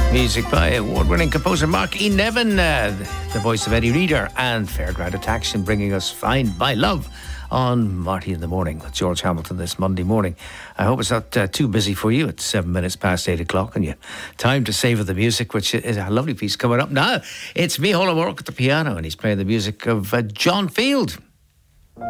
Music by award-winning composer Mark E. Nevin, the voice of Eddie Reader, and Fairground Attraction bringing us Find My Love on Marty in the Morning with George Hamilton this Monday morning. I hope it's not too busy for you. It's 7 minutes past 8 o'clock and you time to savour the music, which is a lovely piece coming up now. It's Micheál O'Rourke at the piano and he's playing the music of John Field.